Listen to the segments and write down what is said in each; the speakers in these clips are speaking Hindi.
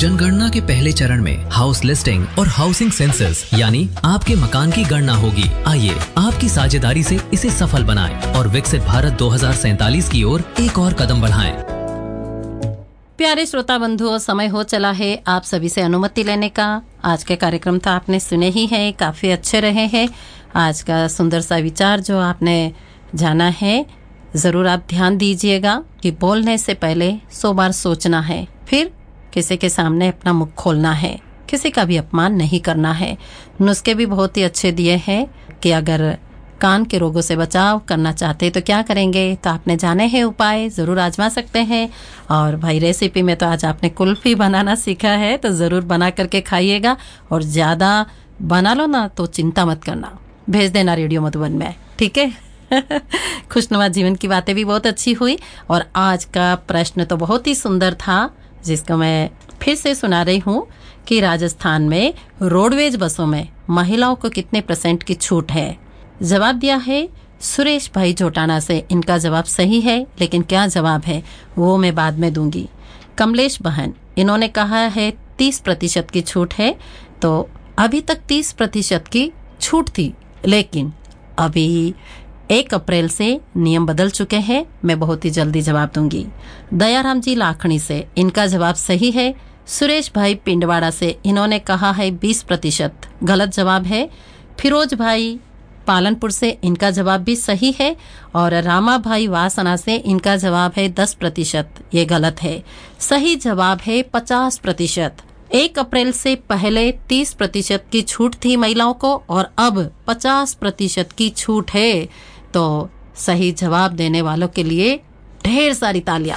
जनगणना के पहले चरण में हाउस लिस्टिंग और हाउसिंग सेंसस यानी आपके मकान की गणना होगी। आइए आपकी साझेदारी से इसे सफल बनाएं और विकसित भारत 2047 की ओर एक और कदम बढ़ाएं। प्यारे श्रोता बंधुओं, समय हो चला है आप सभी से अनुमति लेने का। आज के कार्यक्रम तो आपने सुने ही हैं, काफ़ी अच्छे रहे हैं। आज का सुंदर सा विचार जो आपने जाना है, ज़रूर आप ध्यान दीजिएगा कि बोलने से पहले 100 बार सोचना है, फिर किसी के सामने अपना मुख खोलना है, किसी का भी अपमान नहीं करना है। नुस्खे भी बहुत ही अच्छे दिए हैं कि अगर कान के रोगों से बचाव करना चाहते तो क्या करेंगे, तो आपने जाने हैं उपाय, ज़रूर आजमा सकते हैं। और भाई रेसिपी में तो आज आपने कुल्फ़ी बनाना सीखा है, तो ज़रूर बना करके खाइएगा। और ज़्यादा बना लो ना तो चिंता मत करना, भेज देना रेडियो मधुबन में, ठीक है। खुशनुमा जीवन की बातें भी बहुत अच्छी हुई। और आज का प्रश्न तो बहुत ही सुंदर था, जिसको मैं फिर से सुना रही हूँ कि राजस्थान में रोडवेज बसों में महिलाओं को कितने % की छूट है। जवाब दिया है सुरेश भाई जोटाना से। इनका जवाब सही है, लेकिन क्या जवाब है वो मैं बाद में दूंगी। कमलेश बहन, इन्होंने कहा है 30% की छूट है। तो अभी तक 30% की छूट थी, लेकिन अभी 1 अप्रैल से नियम बदल चुके हैं। मैं बहुत ही जल्दी जवाब दूंगी। दयाराम जी लाखनी से, इनका जवाब सही है। सुरेश भाई पिंडवाड़ा से, इन्होंने कहा है 20%, गलत जवाब है। फिरोज भाई पालनपुर से, इनका जवाब भी सही है। और रामा भाई वासना से, इनका जवाब है 10%, ये गलत है। सही जवाब है 50%। 1 अप्रैल से पहले 30% की छूट थी महिलाओं को, और अब 50% की छूट है। तो सही जवाब देने वालों के लिए ढेर सारी तालियां।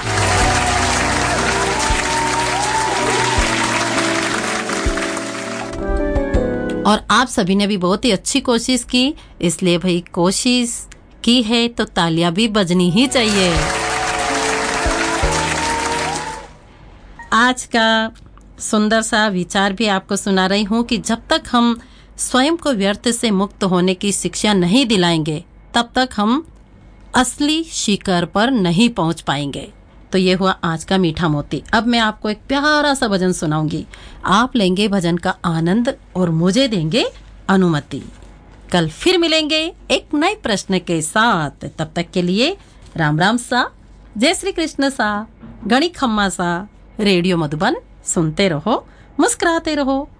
और आप सभी ने भी बहुत ही अच्छी कोशिश की, इसलिए भाई कोशिश की है तो तालियां भी बजनी ही चाहिए। आज का सुंदर सा विचार भी आपको सुना रही हूँ कि जब तक हम स्वयं को व्यर्थ से मुक्त होने की शिक्षा नहीं दिलाएंगे, तब तक हम असली शिखर पर नहीं पहुंच पाएंगे। तो ये हुआ आज का मीठा मोती। अब मैं आपको एक प्यारा सा भजन सुनाऊंगी। आप लेंगे भजन का आनंद और मुझे देंगे अनुमति। कल फिर मिलेंगे एक नए प्रश्न के साथ। तब तक के लिए राम राम सा, जय श्री कृष्ण सा, गणी खम्मा सा। रेडियो मधुबन सुनते रहो, मुस्कुराते रहो।